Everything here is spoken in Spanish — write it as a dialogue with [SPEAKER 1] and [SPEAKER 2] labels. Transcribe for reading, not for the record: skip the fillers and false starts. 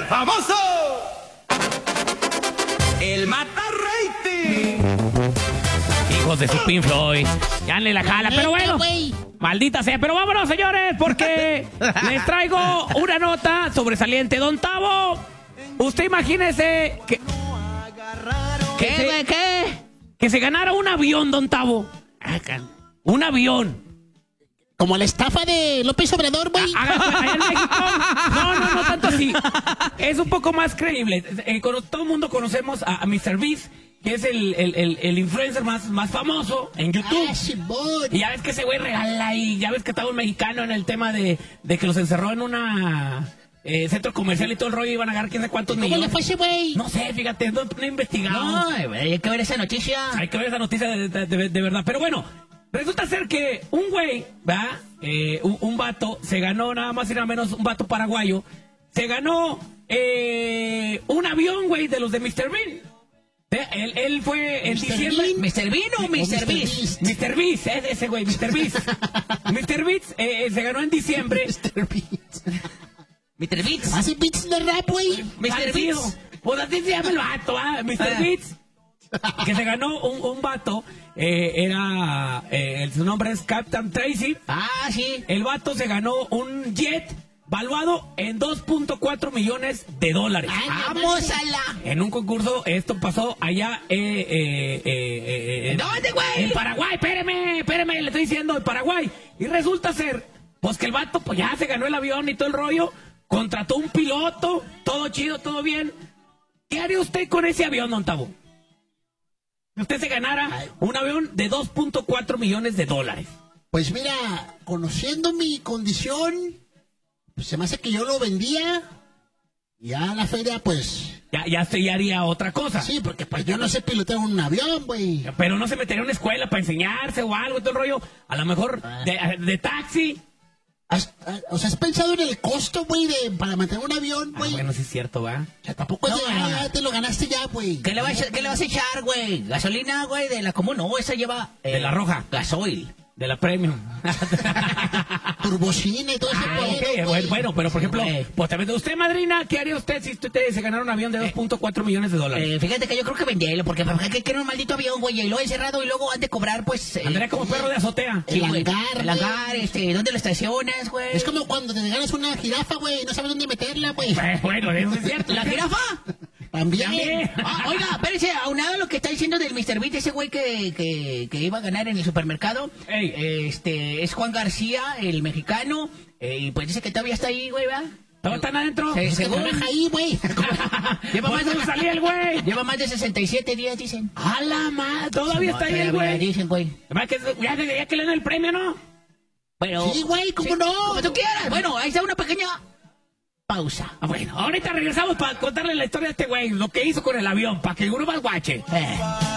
[SPEAKER 1] famoso, el mata rating.
[SPEAKER 2] Hijos de su Pink Floyd. Ya le la jala, pero bueno. Maldita sea, pero vámonos, señores, porque les traigo una nota sobresaliente. Don Tavo, usted imagínese que... Que se ganara un avión, Don Tavo. Un avión.
[SPEAKER 3] Como la estafa de López Obrador, güey.
[SPEAKER 2] Allá en México. No tanto así. Es un poco más creíble. Todo el mundo conocemos a Mr. Beast, que es el influencer más famoso en YouTube. Y ya ves que ese güey regala y ya ves que estaba un mexicano en el tema de que los encerró en una centro comercial y todo el rollo, iban a ganar quién sabe cuántos millones.
[SPEAKER 3] ¿Cómo le fue ese güey?
[SPEAKER 2] No sé, fíjate, no he investigado.
[SPEAKER 3] No, hay que ver esa noticia.
[SPEAKER 2] Hay que ver esa noticia de verdad. Pero bueno, resulta ser que un güey, ¿verdad? Un vato se ganó nada más y nada menos, un vato paraguayo, se ganó un avión, güey, de los de Mr. Bean. Él fue en diciembre.
[SPEAKER 3] ¿Mr. Bean o Mr. Beast?
[SPEAKER 2] Mr. Beast, ese güey, Mr. Beast. Mr. Beast se ganó en diciembre.
[SPEAKER 3] Mr. Beast.
[SPEAKER 2] Mr. Beats.
[SPEAKER 3] ¿Hace beats de rap, güey?
[SPEAKER 2] Mr. Beats. Pues así se llama el vato, ¿ah? Mr. Beats. Que se ganó un vato. Su nombre es Captain Tracy.
[SPEAKER 3] Ah, sí.
[SPEAKER 2] El vato se ganó un jet valuado en $2.4 millones.
[SPEAKER 3] ¡Vamos a la!
[SPEAKER 2] En un concurso, esto pasó allá.
[SPEAKER 3] ¿Dónde, güey?
[SPEAKER 2] En Paraguay, espéreme, le estoy diciendo, en Paraguay. Y resulta ser, pues que el vato pues ya se ganó el avión y todo el rollo. Contrató un piloto, todo chido, todo bien. ¿Qué haría usted con ese avión, Don Tavo? Si usted se ganara un avión de $2.4 millones.
[SPEAKER 3] Pues mira, conociendo mi condición, pues se me hace que yo lo vendía. Ya la feria, pues...
[SPEAKER 2] Ya haría otra cosa.
[SPEAKER 3] Sí, porque pues yo no sé pilotear un avión, güey.
[SPEAKER 2] Pero no se metería en una escuela para enseñarse o algo, todo el rollo. A lo mejor de taxi.
[SPEAKER 3] O sea, ¿has pensado en el costo, güey, para mantener un avión, güey?
[SPEAKER 2] Bueno, sí es cierto, ¿va?
[SPEAKER 3] O sea, tampoco te lo ganaste ya, güey.
[SPEAKER 4] ¿Qué le vas a echar, güey? ¿Gasolina, güey, de la común? No, esa lleva...
[SPEAKER 2] de la roja.
[SPEAKER 4] Gasoil.
[SPEAKER 2] De la Premium.
[SPEAKER 3] Turbocina y todo eso.
[SPEAKER 2] Okay. Bueno, pero por ejemplo, pues también usted, madrina, ¿qué haría usted si usted se ganara un avión de $2.4 millones?
[SPEAKER 4] Fíjate que yo creo que venderlo, porque ¿para qué quiero un maldito avión, güey? Y lo he encerrado y luego han de cobrar, pues...
[SPEAKER 2] Andaría como perro de azotea.
[SPEAKER 3] El hangar,
[SPEAKER 4] ¿dónde lo estacionas, güey?
[SPEAKER 3] Es como cuando te ganas una jirafa, güey, no sabes dónde meterla, güey.
[SPEAKER 2] Bueno, eso es cierto.
[SPEAKER 4] ¿La jirafa?
[SPEAKER 3] También.
[SPEAKER 4] Oiga, espérese, aunado a lo que está diciendo del Mr. Beat, ese güey que iba a ganar en el supermercado, es Juan García, el mexicano, y pues dice que todavía está ahí, güey, ¿verdad?
[SPEAKER 2] ¿Todos están adentro?
[SPEAKER 3] Según ahí, güey.
[SPEAKER 2] Lleva más de salía el güey.
[SPEAKER 4] Lleva más de 67 días, dicen.
[SPEAKER 2] ¡A la madre! Todavía está ahí el güey.
[SPEAKER 4] Dicen, güey.
[SPEAKER 2] Además que ya que le dan el premio, ¿no?
[SPEAKER 4] Bueno,
[SPEAKER 3] sí, güey, ¿cómo no?
[SPEAKER 4] Como tú quieras. Bueno, ahí está una pequeña pausa.
[SPEAKER 2] Bueno, ahorita regresamos para contarle la historia de este güey, lo que hizo con el avión, para que uno más guache.